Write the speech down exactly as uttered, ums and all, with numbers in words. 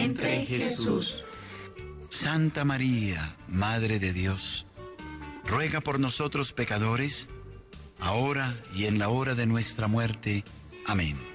vientre Jesús. Santa María, Madre de Dios, ruega por nosotros pecadores, ahora y en la hora de nuestra muerte. Amén.